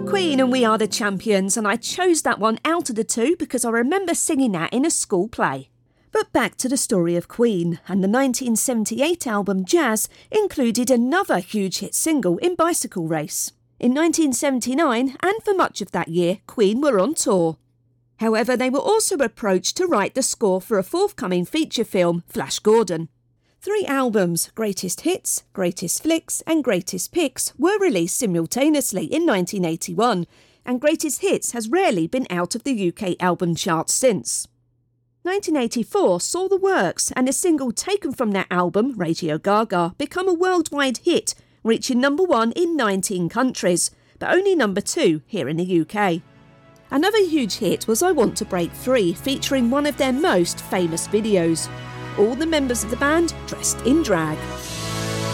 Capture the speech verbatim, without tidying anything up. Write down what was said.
Queen and We Are the Champions, and I chose that one out of the two because I remember singing that in a school play. But back to the story of Queen, and the nineteen seventy-eight album Jazz included another huge hit single in Bicycle Race. In nineteen seventy-nine, and for much of that year, Queen were on tour. However, they were also approached to write the score for a forthcoming feature film, Flash Gordon. Three albums, Greatest Hits, Greatest Flicks and Greatest Picks, were released simultaneously in nineteen eighty-one, and Greatest Hits has rarely been out of the U K album charts since. nineteen eighty-four saw the works and a single taken from that album, Radio Gaga, become a worldwide hit, reaching number one in nineteen countries, but only number two here in the U K. Another huge hit was I Want to Break Free, featuring one of their most famous videos. All the members of the band dressed in drag.